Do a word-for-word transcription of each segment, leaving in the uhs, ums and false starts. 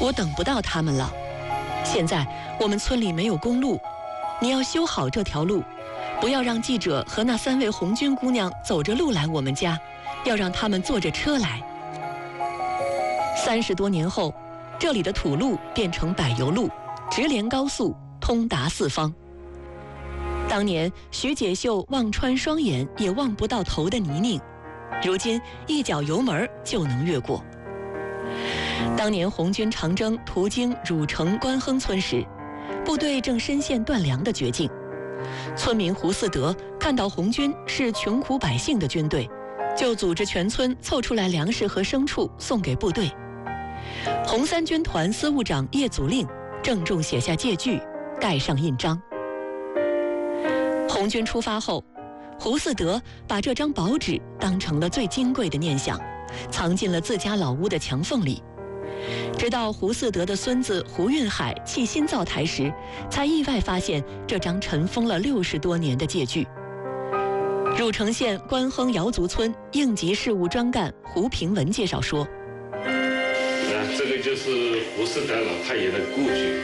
我等不到他们了。现在我们村里没有公路，你要修好这条路，不要让记者和那三位红军姑娘走着路来我们家，要让他们坐着车来。三十多年后，这里的土路变成柏油路，直连高速，通达四方。当年徐解秀望穿双眼也望不到头的泥泞，如今一脚油门就能越过。当年红军长征途经汝城关亨村时，部队正深陷断粮的绝境。村民胡四德看到红军是穷苦百姓的军队，就组织全村凑出来粮食和牲畜送给部队。红三军团司务长叶祖令郑重写下借据，盖上印章。红军出发后，胡四德把这张薄纸当成了最金贵的念想，藏进了自家老屋的墙缝里。直到胡四德的孙子胡运海砌新灶台时，才意外发现这张尘封了六十多年的借据。汝城县关亨瑶族村应急事务专干胡平文介绍说：“ 这个就是胡四德老太爷的故居。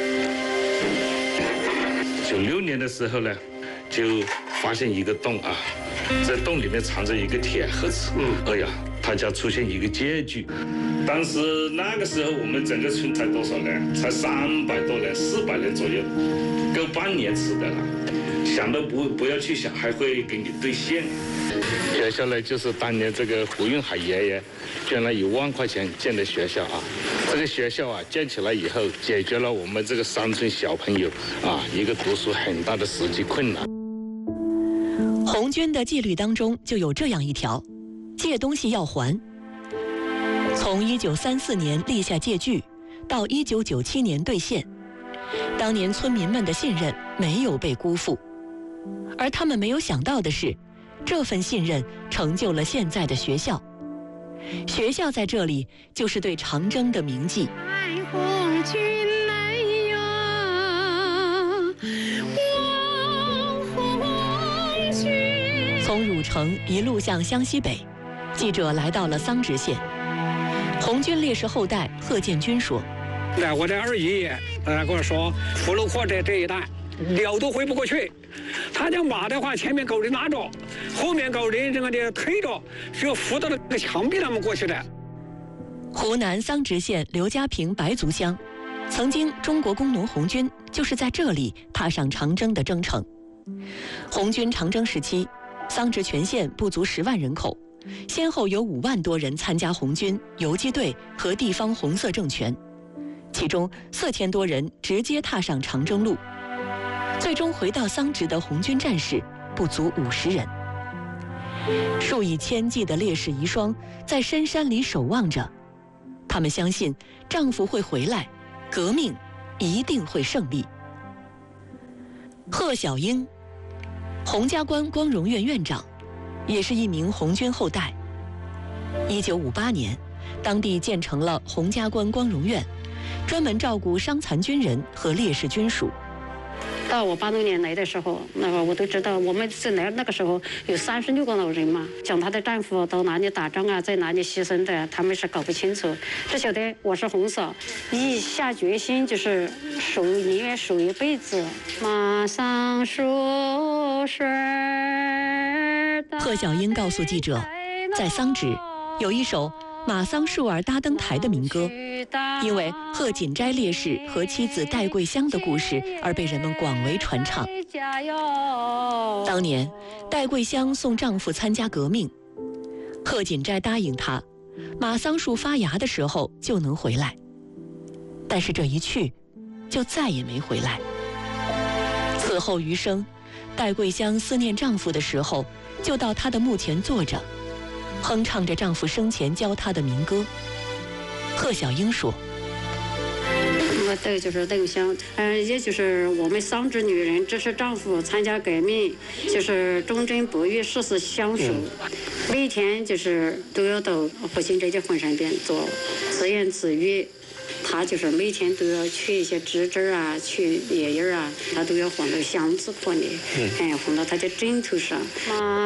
九六年的时候呢，就发现一个洞啊，在洞里面藏着一个铁盒子。嗯，哎呀，他家出现一个借据。当时那个时候我们整个村才多少人？才三百多人，四百人左右，够半年吃的了。想都不不要去想，还会给你兑现。学校呢，就是当年这个胡运海爷爷捐了一万块钱建的学校啊。这个学校啊建起来以后，解决了我们这个山村小朋友啊一个读书很大的实际困难。 红军的纪律当中就有这样一条：借东西要还。从一九三四年立下借据，到一九九七年兑现，当年村民们的信任没有被辜负，而他们没有想到的是，这份信任成就了现在的学校。学校在这里就是对长征的铭记。红军来呀，望红军。从汝城一路向湘西北，记者来到了桑植县。红军烈士后代贺建军说：“ 那我的二姨爷，他跟我说，福禄坡这这一带，鸟都回不过去。他讲马的话，前面狗人拉着，后面狗人这个的推着，只有扶到那个墙壁那么过去的。” 湖南桑植县刘家坪白族乡，曾经中国工农红军就是在这里踏上长征的征程。红军长征时期，桑植全县不足十万人口。先后有五万多人参加红军、游击队和地方红色政权，其中四千多人直接踏上长征路。最终回到桑植的红军战士不足五十人。数以千计的烈士遗孀在深山里守望着，他们相信丈夫会回来，革命一定会胜利。贺小英，洪家关光荣院院长，也是一名红军后代。一九五八年，当地建成了洪家关光荣院，专门照顾伤残军人和烈士军属。 到我八六年来的时候，那个我都知道，我们是来那个时候有三十六个老人嘛，讲她的丈夫到哪里打仗啊，在哪里牺牲的，他们是搞不清楚。只晓得我是红嫂，一下决心就是守，宁愿守一辈子。马上树水。 贺小英告诉记者，在桑植有一首马桑树儿搭灯台的民歌，因为贺锦斋烈士和妻子戴桂香的故事而被人们广为传唱。当年戴桂香送丈夫参加革命，贺锦斋答应她，马桑树发芽的时候就能回来，但是这一去就再也没回来。此后余生，戴桂香思念丈夫的时候，就到她的墓前坐着，哼唱着丈夫生前教她的民歌。贺小英说：“ 我对，就是邓香，嗯，也就是我们桑植女人支持丈夫参加革命，就是忠贞不渝，誓死相守。每天就是都要到胡锦斋的坟上边做自言自语。她就是每天都要取一些枝枝啊，取叶叶啊，她都要放到箱子壳里，嗯，放到她的枕头上。